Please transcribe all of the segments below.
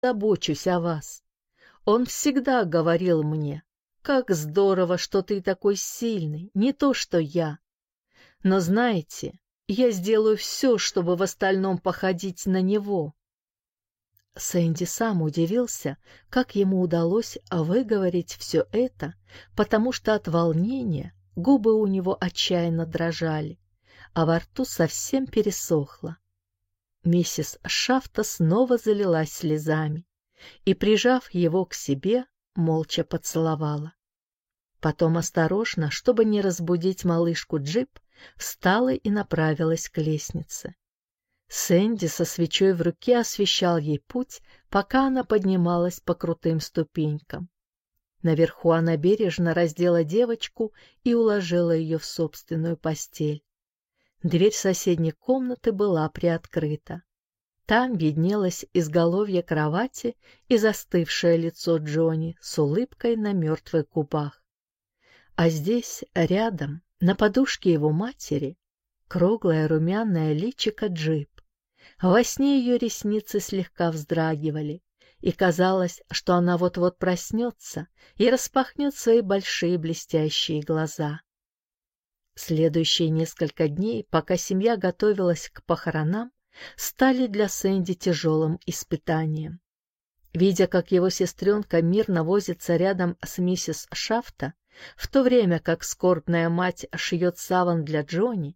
забочусь о вас. Он всегда говорил мне: как здорово, что ты такой сильный, не то что я. Но знаете, я сделаю все, чтобы в остальном походить на него». Сэнди сам удивился, как ему удалось выговорить все это, потому что от волнения губы у него отчаянно дрожали, а во рту совсем пересохло. Миссис Шафта снова залилась слезами и, прижав его к себе, молча поцеловала. Потом осторожно, чтобы не разбудить малышку Джип, встала и направилась к лестнице. Сэнди со свечой в руке освещал ей путь, пока она поднималась по крутым ступенькам. Наверху она бережно раздела девочку и уложила ее в собственную постель. Дверь соседней комнаты была приоткрыта. Там виднелось изголовье кровати и застывшее лицо Джонни с улыбкой на мертвых губах. А здесь, рядом, на подушке его матери, круглое румяное личико Джип. Во сне ее ресницы слегка вздрагивали, и казалось, что она вот-вот проснется и распахнет свои большие блестящие глаза. Следующие несколько дней, пока семья готовилась к похоронам, стали для Сэнди тяжелым испытанием. Видя, как его сестренка мирно возится рядом с миссис Шафта, в то время как скорбная мать шьет саван для Джонни,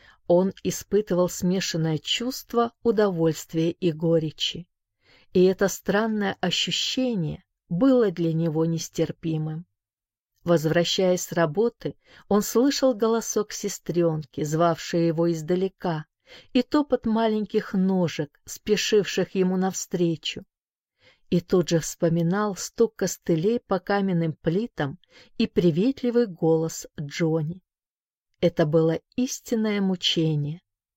он испытывал смешанное чувство удовольствия и горечи. И это странное ощущение было для него нестерпимым. Возвращаясь с работы, он слышал голосок сестренки, звавшей его издалека, и топот маленьких ножек, спешивших ему навстречу. И тут же вспоминал стук костылей по каменным плитам и приветливый голос Джонни. Это было истинное мучение.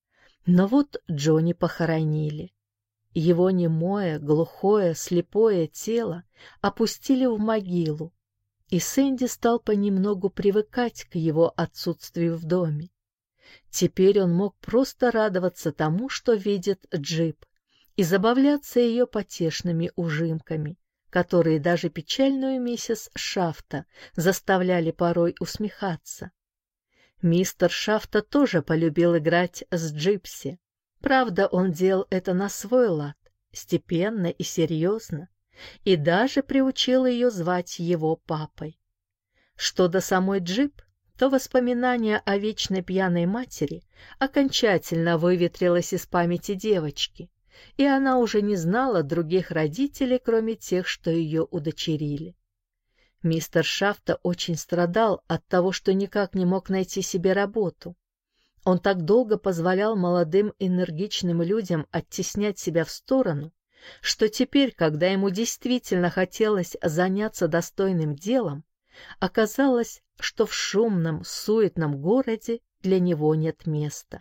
Но вот Джонни похоронили. Его немое, глухое, слепое тело опустили в могилу, и Сэнди стал понемногу привыкать к его отсутствию в доме. Теперь он мог просто радоваться тому, что видит Джип, и забавляться ее потешными ужимками, которые даже печальную миссис Шафта заставляли порой усмехаться. Мистер Шафта тоже полюбил играть с Джипси. Правда, он делал это на свой лад, степенно и серьезно, и даже приучил ее звать его папой. Что до самой Джип, то воспоминание о вечной пьяной матери окончательно выветрилось из памяти девочки, и она уже не знала других родителей, кроме тех, что ее удочерили. Мистер Шафта очень страдал от того, что никак не мог найти себе работу. Он так долго позволял молодым энергичным людям оттеснять себя в сторону, что теперь, когда ему действительно хотелось заняться достойным делом, оказалось, что в шумном, суетном городе для него нет места.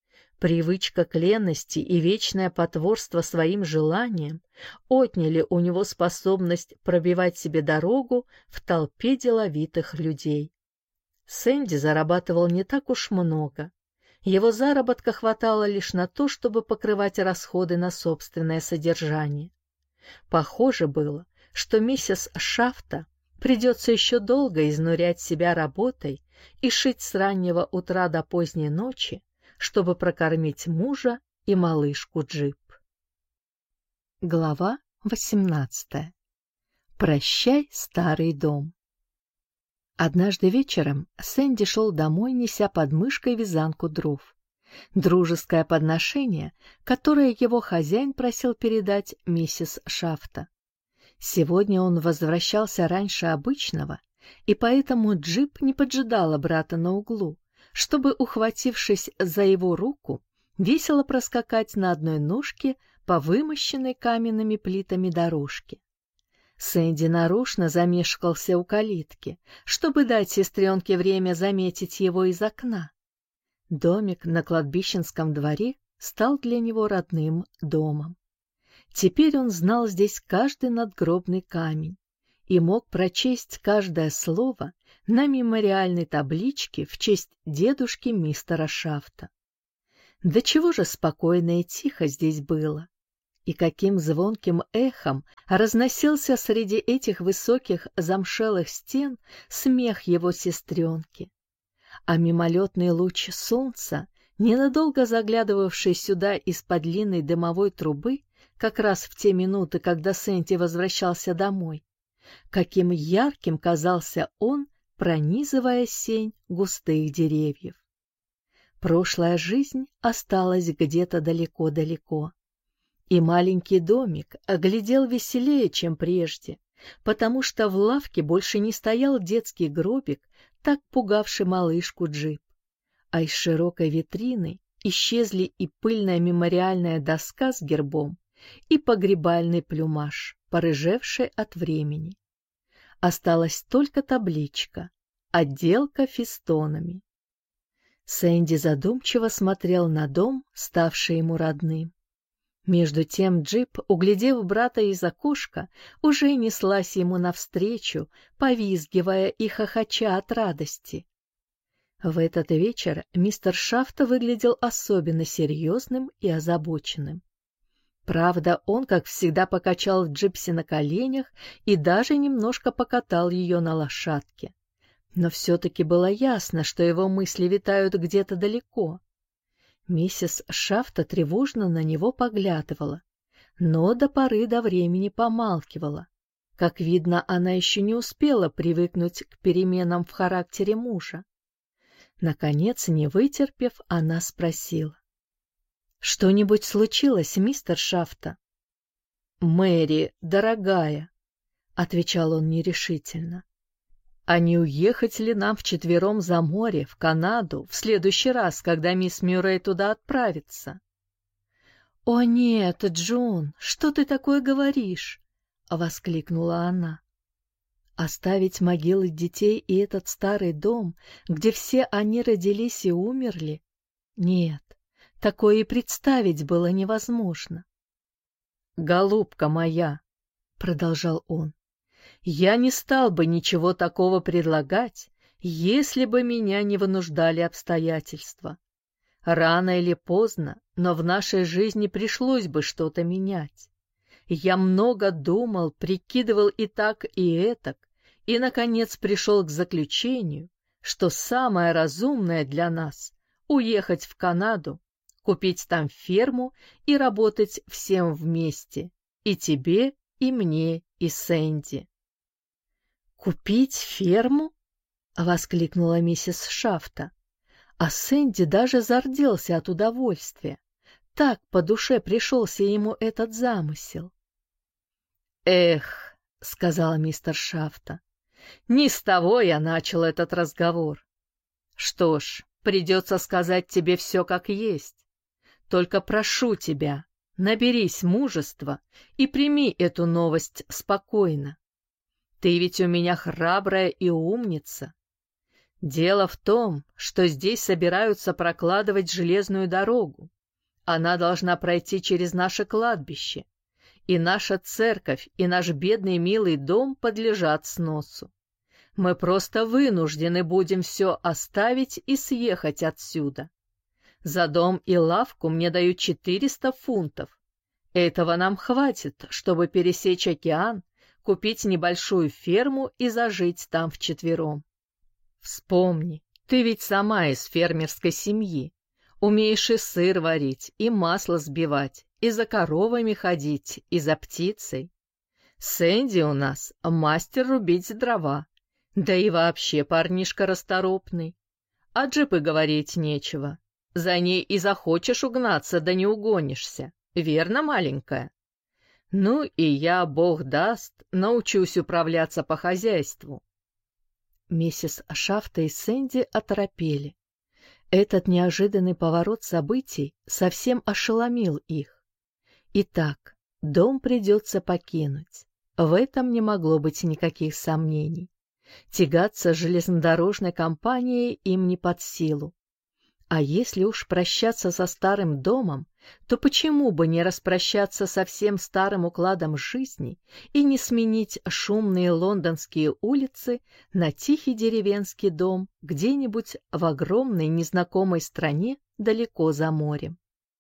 Привычка к лености и вечное потворство своим желаниям отняли у него способность пробивать себе дорогу в толпе деловитых людей. Сэнди зарабатывал не так уж много. Его заработка хватало лишь на то, чтобы покрывать расходы на собственное содержание. Похоже было, что миссис Шафта придется еще долго изнурять себя работой и шить с раннего утра до поздней ночи, чтобы прокормить мужа и малышку Джип. Глава 18. Прощай, старый дом. Однажды вечером Сэнди шел домой, неся под мышкой вязанку дров. Дружеское подношение, которое его хозяин просил передать миссис Шафта. Сегодня он возвращался раньше обычного, и поэтому Джип не поджидала брата на углу, чтобы, ухватившись за его руку, весело проскакать на одной ножке по вымощенной каменными плитами дорожке. Сэнди нарочно замешкался у калитки, чтобы дать сестренке время заметить его из окна. Домик на кладбищенском дворе стал для него родным домом. Теперь он знал здесь каждый надгробный камень и мог прочесть каждое слово на мемориальной табличке в честь дедушки мистера Шафта. Да чего же спокойно и тихо здесь было. И каким звонким эхом разносился среди этих высоких замшелых стен смех его сестренки. А мимолетный луч солнца, ненадолго заглядывавший сюда из-под длинной дымовой трубы, как раз в те минуты, когда Сэнди возвращался домой, каким ярким казался он, пронизывая сень густых деревьев. Прошлая жизнь осталась где-то далеко-далеко. И маленький домик оглядел веселее, чем прежде, потому что в лавке больше не стоял детский гробик, так пугавший малышку Джип, а из широкой витрины исчезли и пыльная мемориальная доска с гербом, и погребальный плюмаж, порыжевший от времени. Осталась только табличка «Отделка фестонами». Сэнди задумчиво смотрел на дом, ставший ему родным. Между тем Джип, углядев брата из окошка, уже неслась ему навстречу, повизгивая и хохоча от радости. В этот вечер мистер Шафта выглядел особенно серьезным и озабоченным. Правда, он, как всегда, покачал Джипси на коленях и даже немножко покатал ее на лошадке. Но все-таки было ясно, что его мысли витают где-то далеко. Миссис Шафта тревожно на него поглядывала, но до поры до времени помалкивала. Как видно, она еще не успела привыкнуть к переменам в характере мужа. Наконец, не вытерпев, она спросила: «Что-нибудь случилось, мистер Шафта?» «Мэри, дорогая», — отвечал он нерешительно, «а не уехать ли нам вчетвером за море, в Канаду, в следующий раз, когда мисс Мюррей туда отправится?» «О нет, Джон, что ты такое говоришь?» — воскликнула она. «Оставить могилы детей и этот старый дом, где все они родились и умерли? Нет, такое и представить было невозможно». «Голубка моя», — продолжал он, — «я не стал бы ничего такого предлагать, если бы меня не вынуждали обстоятельства. Рано или поздно, но в нашей жизни пришлось бы что-то менять. Я много думал, прикидывал и так, и этак, и, наконец, пришел к заключению, что самое разумное для нас — уехать в Канаду, купить там ферму и работать всем вместе, и тебе, и мне, и Сэнди». «Купить ферму?» — воскликнула миссис Шафта, а Сэнди даже зарделся от удовольствия. Так по душе пришелся ему этот замысел. «Эх», — сказал мистер Шафта, — «не с того я начал этот разговор. Что ж, придется сказать тебе все как есть. Только прошу тебя, наберись мужества и прими эту новость спокойно. Ты ведь у меня храбрая и умница. Дело в том, что здесь собираются прокладывать железную дорогу. Она должна пройти через наше кладбище, и наша церковь, и наш бедный милый дом подлежат сносу. Мы просто вынуждены будем все оставить и съехать отсюда. За дом и лавку мне дают 400 фунтов. Этого нам хватит, чтобы пересечь океан, купить небольшую ферму и зажить там вчетвером. Вспомни, ты ведь сама из фермерской семьи. Умеешь и сыр варить, и масло сбивать, и за коровами ходить, и за птицей. Сэнди у нас мастер рубить дрова, да и вообще парнишка расторопный. А Джипы говорить нечего. За ней и захочешь угнаться, да не угонишься. Верно, маленькая? Ну и я, бог даст, научусь управляться по хозяйству». Миссис Шафта и Сэнди оторопели. Этот неожиданный поворот событий совсем ошеломил их. Итак, дом придется покинуть. В этом не могло быть никаких сомнений. Тягаться с железнодорожной компанией им не под силу. А если уж прощаться со старым домом, то почему бы не распрощаться со всем старым укладом жизни и не сменить шумные лондонские улицы на тихий деревенский дом где-нибудь в огромной незнакомой стране далеко за морем?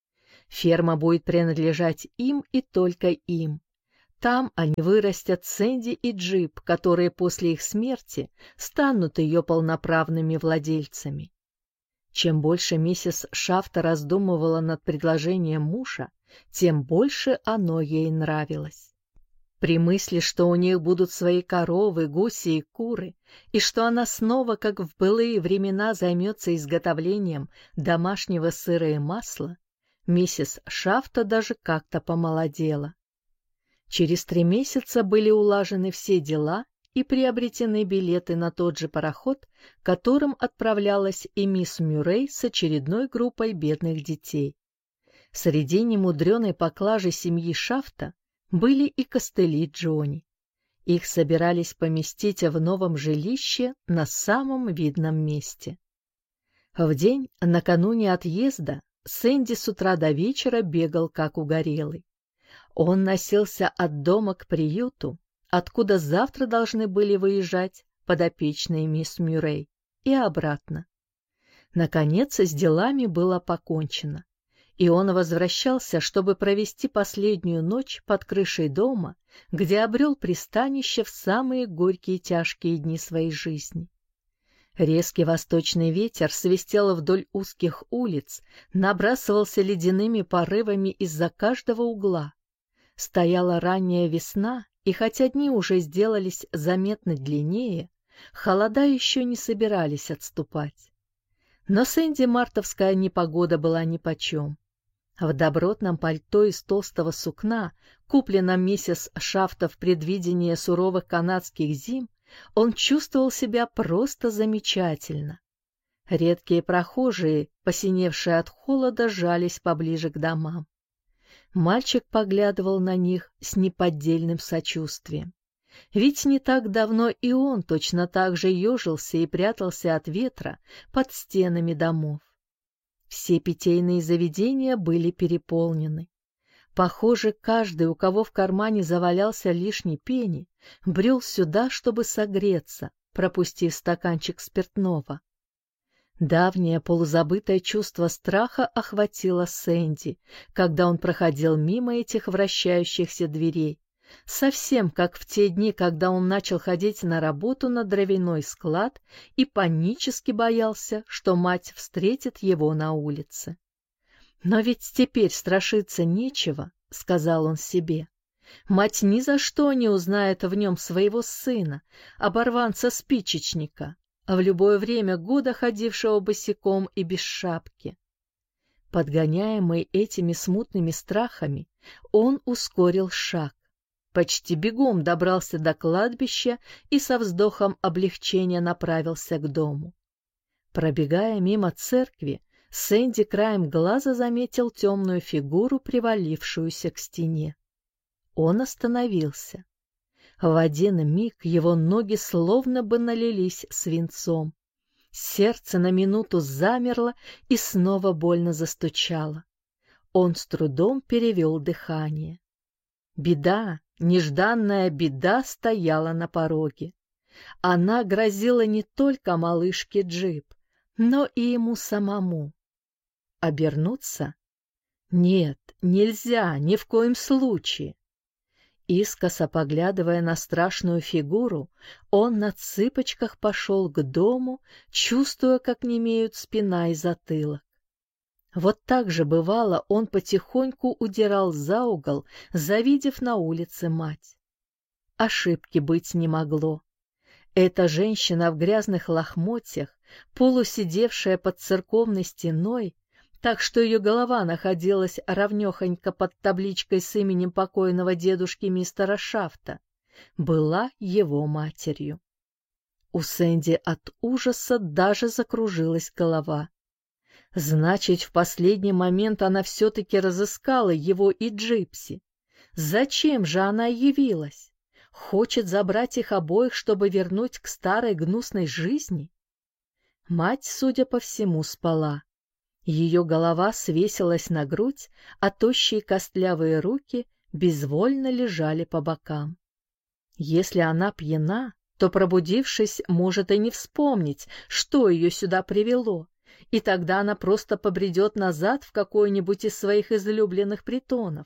Ферма будет принадлежать им и только им. Там они вырастят Сэнди и Джип, которые после их смерти станут ее полноправными владельцами. Чем больше миссис Шафта раздумывала над предложением мужа, тем больше оно ей нравилось. При мысли, что у них будут свои коровы, гуси и куры, и что она снова, как в былые времена, займется изготовлением домашнего сыра и масла, миссис Шафта даже как-то помолодела. Через 3 месяца были улажены все дела и приобретены билеты на тот же пароход, которым отправлялась и мисс Мюррей с очередной группой бедных детей. Среди немудреной поклажи семьи Шафта были и костыли Джонни. Их собирались поместить в новом жилище на самом видном месте. В день накануне отъезда Сэнди с утра до вечера бегал как угорелый. Он носился от дома к приюту, откуда завтра должны были выезжать подопечные мисс Мюррей, и обратно. Наконец, с делами было покончено, и он возвращался, чтобы провести последнюю ночь под крышей дома, где обрел пристанище в самые горькие и тяжкие дни своей жизни. Резкий восточный ветер свистел вдоль узких улиц, набрасывался ледяными порывами из-за каждого угла. Стояла ранняя весна, и хотя дни уже сделались заметно длиннее, холода еще не собирались отступать. Но Сэнди мартовская непогода была нипочем. В добротном пальто из толстого сукна, купленном миссис Шафта в предвидении суровых канадских зим, он чувствовал себя просто замечательно. Редкие прохожие, посиневшие от холода, жались поближе к домам. Мальчик поглядывал на них с неподдельным сочувствием. Ведь не так давно и он точно так же ежился и прятался от ветра под стенами домов. Все питейные заведения были переполнены. Похоже, каждый, у кого в кармане завалялся лишний пенни, брел сюда, чтобы согреться, пропустив стаканчик спиртного. Давнее полузабытое чувство страха охватило Сэнди, когда он проходил мимо этих вращающихся дверей, совсем как в те дни, когда он начал ходить на работу на дровяной склад и панически боялся, что мать встретит его на улице. «Но ведь теперь страшиться нечего», — сказал он себе. «Мать ни за что не узнает в нем своего сына, оборванца-спичечника, а в любое время года ходившего босиком и без шапки». Подгоняемый этими смутными страхами, он ускорил шаг, почти бегом добрался до кладбища и со вздохом облегчения направился к дому. Пробегая мимо церкви, Сэнди краем глаза заметил темную фигуру, привалившуюся к стене. Он остановился. В один миг его ноги словно бы налились свинцом. Сердце на минуту замерло и снова больно застучало. Он с трудом перевел дыхание. Беда, нежданная беда стояла на пороге. Она грозила не только малышке Джип, но и ему самому. Обернуться? Нет, нельзя, ни в коем случае. Искоса поглядывая на страшную фигуру, он на цыпочках пошел к дому, чувствуя, как немеют спина и затылок. Вот так же бывало, он потихоньку удирал за угол, завидев на улице мать. Ошибки быть не могло. Эта женщина в грязных лохмотьях, полусидевшая под церковной стеной, так что ее голова находилась ровнехонько под табличкой с именем покойного дедушки мистера Шафта, была его матерью. У Сэнди от ужаса даже закружилась голова. Значит, в последний момент она все-таки разыскала его и Джипси. Зачем же она явилась? Хочет забрать их обоих, чтобы вернуть к старой гнусной жизни? Мать, судя по всему, спала. Ее голова свесилась на грудь, а тощие костлявые руки безвольно лежали по бокам. Если она пьяна, то, пробудившись, может и не вспомнить, что ее сюда привело, и тогда она просто побредет назад в какой-нибудь из своих излюбленных притонов.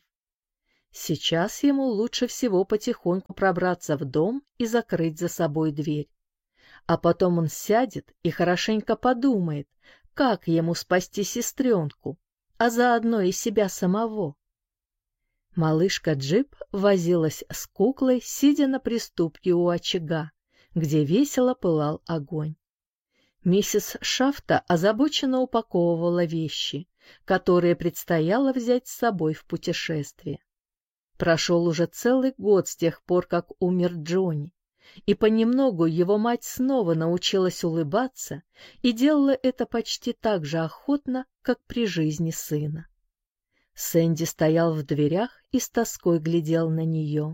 Сейчас ему лучше всего потихоньку пробраться в дом и закрыть за собой дверь. А потом он сядет и хорошенько подумает, как ему спасти сестренку, а заодно и себя самого. Малышка Джип возилась с куклой, сидя на приступке у очага, где весело пылал огонь. Миссис Шафта озабоченно упаковывала вещи, которые предстояло взять с собой в путешествие. Прошел уже целый год с тех пор, как умер Джонни, и понемногу его мать снова научилась улыбаться и делала это почти так же охотно, как при жизни сына. Сэнди стоял в дверях и с тоской глядел на нее.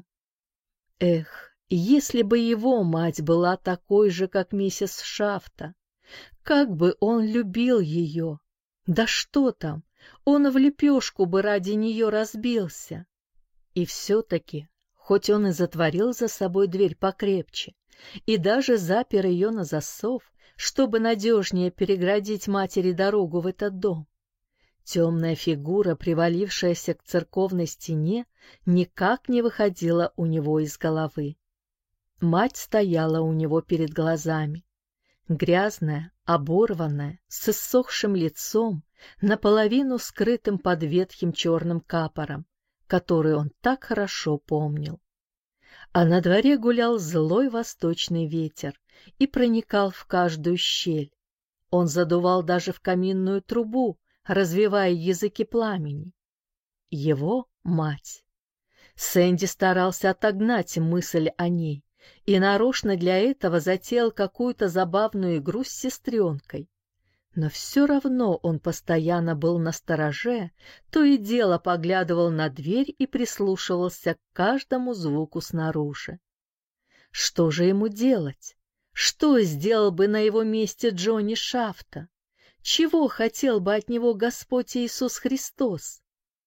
Эх, если бы его мать была такой же, как миссис Шафта! Как бы он любил ее! Да что там, он в лепешку бы ради нее разбился. И все-таки, хоть он и затворил за собой дверь покрепче, и даже запер ее на засов, чтобы надежнее переградить матери дорогу в этот дом, темная фигура, привалившаяся к церковной стене, никак не выходила у него из головы. Мать стояла у него перед глазами. Грязная, оборванная, с иссохшим лицом, наполовину скрытым под ветхим черным капором, который он так хорошо помнил. А на дворе гулял злой восточный ветер и проникал в каждую щель. Он задувал даже в каминную трубу, развевая языки пламени. Его мать. Сэнди старался отогнать мысль о ней и нарочно для этого затеял какую-то забавную игру с сестренкой. Но все равно он постоянно был настороже, то и дело поглядывал на дверь и прислушивался к каждому звуку снаружи. Что же ему делать? Что сделал бы на его месте Джонни Шафта? Чего хотел бы от него Господь Иисус Христос?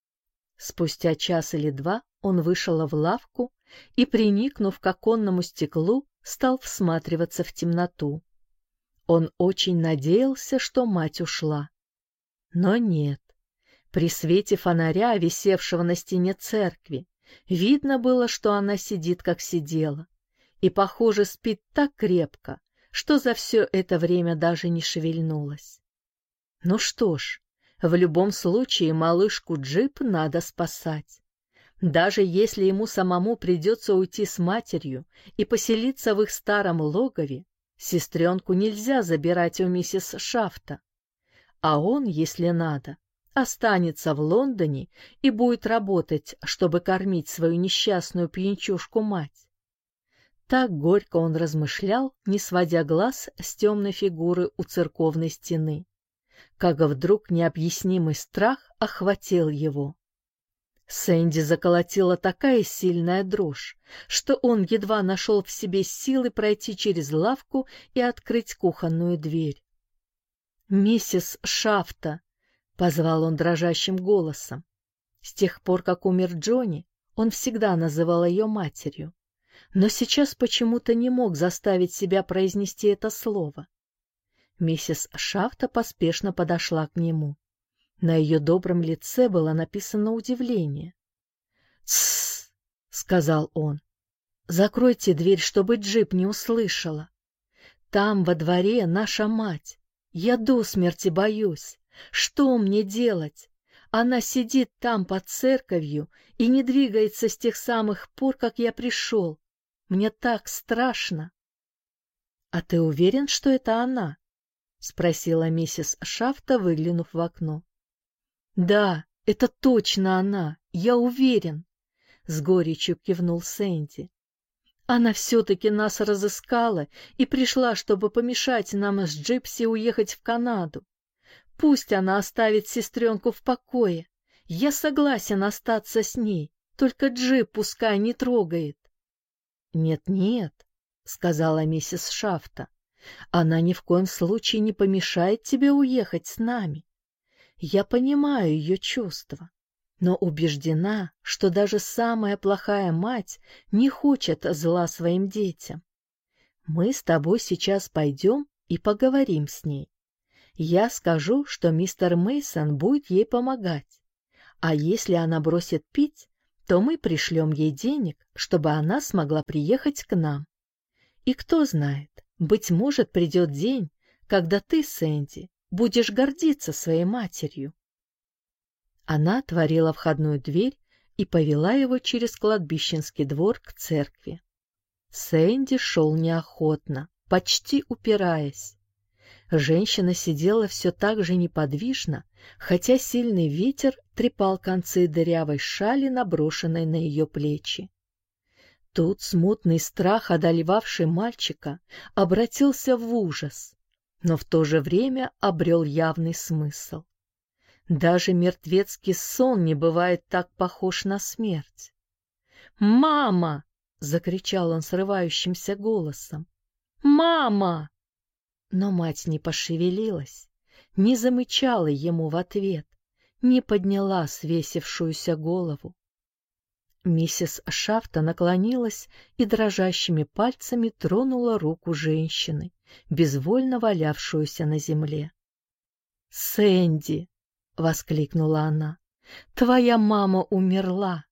Спустя час или два он вышел в лавку и, приникнув к оконному стеклу, стал всматриваться в темноту. Он очень надеялся, что мать ушла. Но нет. При свете фонаря, висевшего на стене церкви, видно было, что она сидит, как сидела, и, похоже, спит так крепко, что за все это время даже не шевельнулась. Ну что ж, в любом случае малышку Джип надо спасать. Даже если ему самому придется уйти с матерью и поселиться в их старом логове, сестренку нельзя забирать у миссис Шафта. А он, если надо, останется в Лондоне и будет работать, чтобы кормить свою несчастную пьянчушку-мать. Так горько он размышлял, не сводя глаз с темной фигуры у церковной стены, как вдруг необъяснимый страх охватил его. Сэнди заколотила такая сильная дрожь, что он едва нашел в себе силы пройти через лавку и открыть кухонную дверь. «Миссис Шафта!» — позвал он дрожащим голосом. С тех пор, как умер Джонни, он всегда называл ее матерью, но сейчас почему-то не мог заставить себя произнести это слово. Миссис Шафта поспешно подошла к нему. На ее добром лице было написано удивление. «Тссс!» — сказал он. «Закройте дверь, чтобы Джип не услышала. Там во дворе наша мать. Я до смерти боюсь. Что мне делать? Она сидит там под церковью и не двигается с тех самых пор, как я пришел. Мне так страшно!» «А ты уверен, что это она?» — спросила миссис Шафта, выглянув в окно. «Да, это точно она, я уверен», — с горечью кивнул Сэнди. «Она все-таки нас разыскала и пришла, чтобы помешать нам с Джипси уехать в Канаду. Пусть она оставит сестренку в покое. Я согласен остаться с ней, только Джип пускай не трогает». «Нет-нет», — сказала миссис Шафта, — «она ни в коем случае не помешает тебе уехать с нами. Я понимаю ее чувства, но убеждена, что даже самая плохая мать не хочет зла своим детям. Мы с тобой сейчас пойдем и поговорим с ней. Я скажу, что мистер Мейсон будет ей помогать. А если она бросит пить, то мы пришлем ей денег, чтобы она смогла приехать к нам. И кто знает, быть может, придет день, когда ты, Сэнди, будешь гордиться своей матерью. Она отворила входную дверь и повела его через кладбищенский двор к церкви. Сэнди шел неохотно, почти упираясь. Женщина сидела все так же неподвижно, хотя сильный ветер трепал концы дырявой шали, наброшенной на ее плечи. Тут смутный страх, одолевавший мальчика, обратился в ужас, но в то же время обрел явный смысл. Даже мертвецкий сон не бывает так похож на смерть. «Мама!» — закричал он срывающимся голосом. «Мама!» Но мать не пошевелилась, не замычала ему в ответ, не подняла свесившуюся голову. Миссис Шафта наклонилась и дрожащими пальцами тронула руку женщины, безвольно валявшуюся на земле. «Сэнди!» — воскликнула она. «Твоя мама умерла!»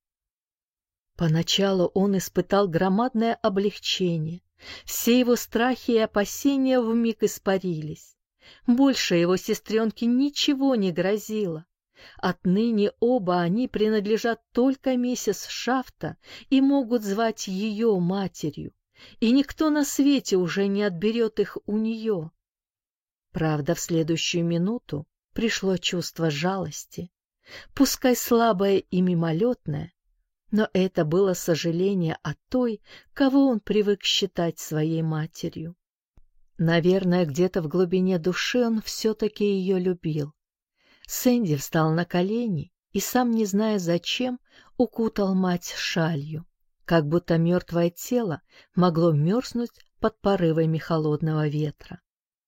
Поначалу он испытал громадное облегчение. Все его страхи и опасения вмиг испарились. Больше его сестренке ничего не грозило. Отныне оба они принадлежат только миссис Шафта и могут звать ее матерью, и никто на свете уже не отберет их у нее. Правда, в следующую минуту пришло чувство жалости, пускай слабое и мимолетное, но это было сожаление о той, кого он привык считать своей матерью. Наверное, где-то в глубине души он все-таки ее любил. Сэнди встал на колени и, сам не зная зачем, укутал мать шалью, как будто мертвое тело могло мерзнуть под порывами холодного ветра.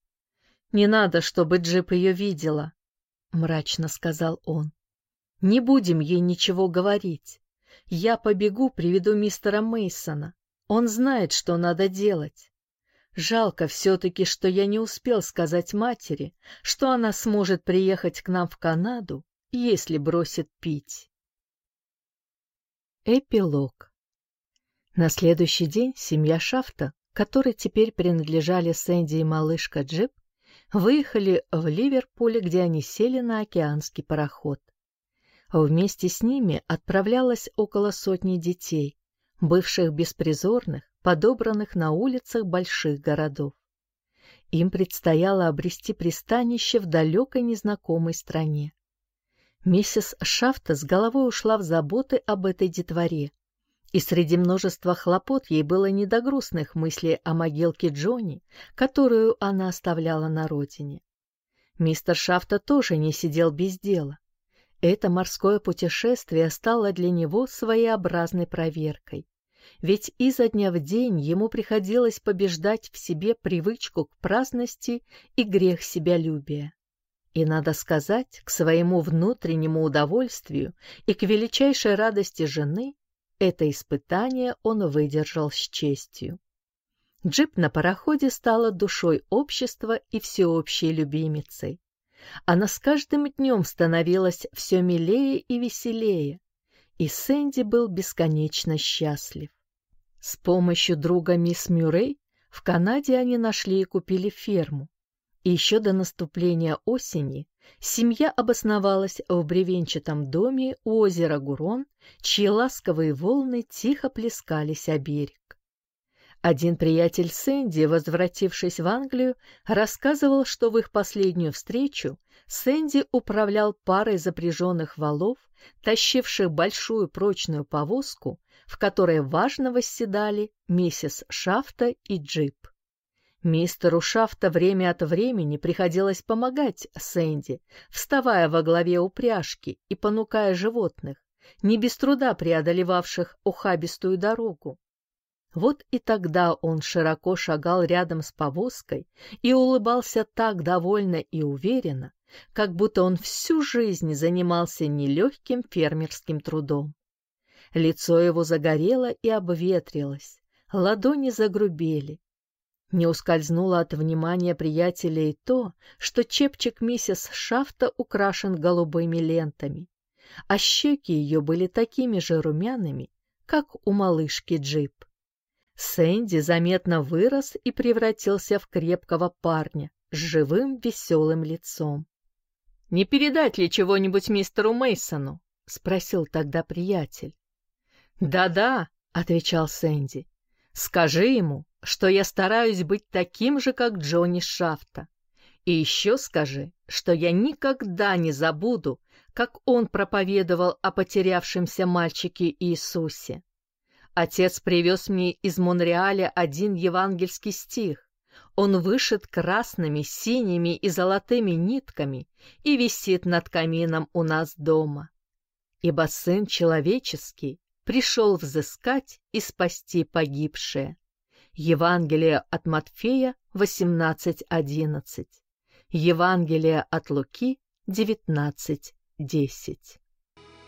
«Не надо, чтобы Джип ее видела», — мрачно сказал он. «Не будем ей ничего говорить. Я побегу, приведу мистера Мейсона. Он знает, что надо делать. Жалко все-таки, что я не успел сказать матери, что она сможет приехать к нам в Канаду, если бросит пить». Эпилог. На следующий день семья Шафта, которой теперь принадлежали Сэнди и малышка Джип, выехали в Ливерпуль, где они сели на океанский пароход. Вместе с ними отправлялось около сотни детей, бывших беспризорных, подобранных на улицах больших городов. Им предстояло обрести пристанище в далекой незнакомой стране. Миссис Шафта с головой ушла в заботы об этой детворе, и среди множества хлопот ей было не до грустных мыслей о могилке Джонни, которую она оставляла на родине. Мистер Шафта тоже не сидел без дела. Это морское путешествие стало для него своеобразной проверкой, ведь изо дня в день ему приходилось побеждать в себе привычку к праздности и грех себялюбия. И, надо сказать, к своему внутреннему удовольствию и к величайшей радости жены, это испытание он выдержал с честью. Джип на пароходе стала душой общества и всеобщей любимицей. Она с каждым днем становилась все милее и веселее, и Сэнди был бесконечно счастлив. С помощью друга мисс Мюррей в Канаде они нашли и купили ферму, и еще до наступления осени семья обосновалась в бревенчатом доме у озера Гурон, чьи ласковые волны тихо плескались о берег. Один приятель Сэнди, возвратившись в Англию, рассказывал, что в их последнюю встречу Сэнди управлял парой запряженных валов, тащивших большую прочную повозку, в которой важно восседали миссис Шафта и Джип. Мистеру Шафта время от времени приходилось помогать Сэнди, вставая во главе упряжки и понукая животных, не без труда преодолевавших ухабистую дорогу. Вот и тогда он широко шагал рядом с повозкой и улыбался так довольно и уверенно, как будто он всю жизнь занимался нелегким фермерским трудом. Лицо его загорело и обветрилось, ладони загрубели. Не ускользнуло от внимания приятеля и то, что чепчик миссис Шафта украшен голубыми лентами, а щеки ее были такими же румяными, как у малышки Джип. Сэнди заметно вырос и превратился в крепкого парня с живым веселым лицом. «Не передать ли чего-нибудь мистеру Мейсону?» — спросил тогда приятель. «Да-да», — отвечал Сэнди, — «скажи ему, что я стараюсь быть таким же, как Джонни Шафта. И еще скажи, что я никогда не забуду, как он проповедовал о потерявшемся мальчике Иисусе. Отец привез мне из Монреаля один евангельский стих. Он вышит красными, синими и золотыми нитками и висит над камином у нас дома. Ибо Сын Человеческий пришел взыскать и спасти погибшее». Евангелие от Матфея 18:11. Евангелие от Луки 19:10.